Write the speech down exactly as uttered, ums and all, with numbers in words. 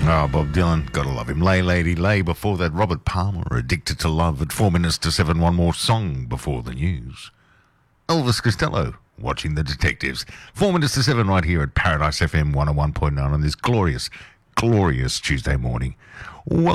Oh, Bob Dylan, gotta love him. Lay Lady Lay. Before that, Robert Palmer, Addicted to Love. At four minutes to seven, one more song before the news. Elvis Costello, Watching the Detectives. Four minutes to seven right here at Paradise F M one oh one point nine on this glorious, glorious Tuesday morning. Well